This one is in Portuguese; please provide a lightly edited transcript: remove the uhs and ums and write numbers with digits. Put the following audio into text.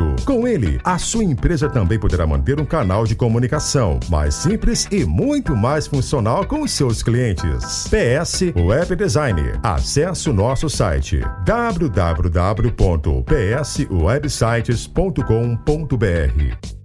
público. Com ele, a sua empresa também poderá manter um canal de comunicação mais simples e muito mais funcional com os seus clientes. PS Web Design. Acesse o nosso site www.pswebsites.com.br.